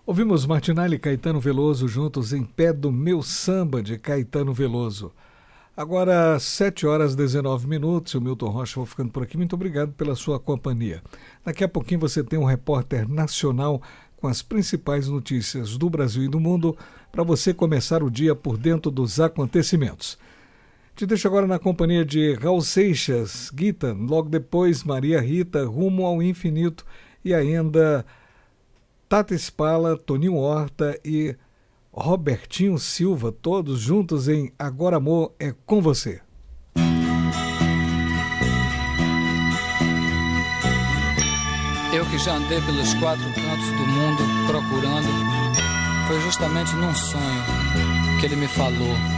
Ouvimos Martinalha e Caetano Veloso juntos em Pé do Meu Samba, de Caetano Veloso. Agora, 7h19, o Milton Rocha, vou ficando por aqui. Muito obrigado pela sua companhia. Daqui a pouquinho você tem um repórter nacional com as principais notícias do Brasil e do mundo para você começar o dia por dentro dos acontecimentos. Te deixo agora na companhia de Raul Seixas, Guita, logo depois Maria Rita, Rumo ao Infinito e ainda Tata Spala, Toninho Horta e Robertinho Silva, todos juntos em Agora Amor é com você. Eu que já andei pelos 4 cantos do mundo procurando, foi justamente num sonho que ele me falou.